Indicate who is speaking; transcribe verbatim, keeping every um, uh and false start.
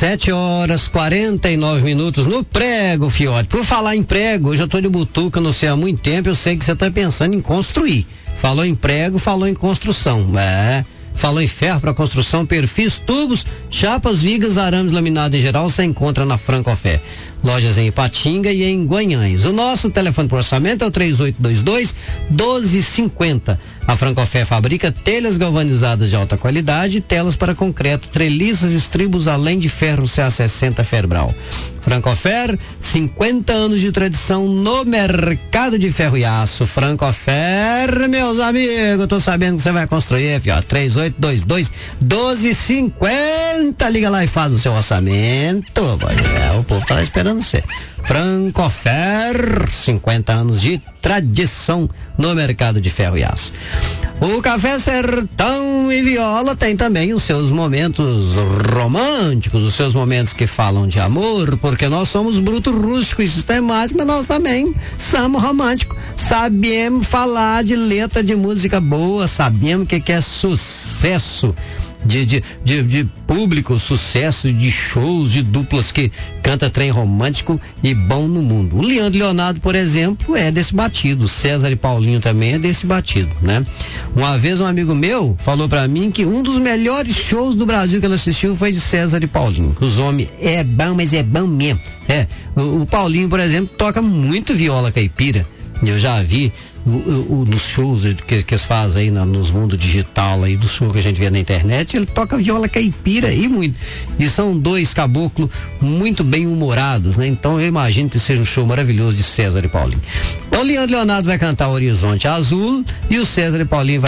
Speaker 1: Sete horas, quarenta e nove minutos no prego, fiote. Por falar em prego, hoje eu tô de butuca no céu há muito tempo, eu sei que você tá pensando em construir. Falou em prego, falou em construção. É. Falou em ferro para construção, perfis, tubos, chapas, vigas, arames, laminado em geral, você encontra na Francofé. Lojas em Ipatinga e em Guanhães. O nosso telefone por orçamento é o três oito dois dois, um dois cinco zero. A Francofé fabrica telhas galvanizadas de alta qualidade, telas para concreto, treliças, estribos, além de ferro C A sessenta Ferbral. Francofé, cinquenta anos de tradição no mercado de ferro e aço. Francofé, meus amigos, eu tô sabendo que você vai construir, ó, três oito dois dois, um dois cinco zero. Liga lá e faz o seu orçamento. É, o povo tá esperando você. Francofé, cinquenta anos de tradição no mercado de ferro e aço. O Café Sertão e Viola tem também os seus momentos românticos, os seus momentos que falam de amor, porque nós somos bruto, rústico e sistemático, mas nós também somos românticos. Sabemos falar de letra de música boa, sabemos o que, que é sucesso. De, de, de, de público, sucesso, de shows, de duplas que canta trem romântico e bom no mundo. O Leandro Leonardo, por exemplo, é desse batido. César e Paulinho também é desse batido, né? Uma vez um amigo meu falou pra mim que um dos melhores shows do Brasil que ele assistiu foi de César e Paulinho. Os homens é bom, mas é bom mesmo. É, o, o Paulinho, por exemplo, toca muito viola caipira. Eu já vi O, o, nos shows que, que eles fazem aí na, nos mundos digital aí, do show que a gente vê na internet, ele toca viola caipira e muito. E são dois caboclos muito bem humorados, né? Então eu imagino que seja um show maravilhoso de César e Paulinho. Então o Leandro Leonardo vai cantar Horizonte Azul e o César e Paulinho vai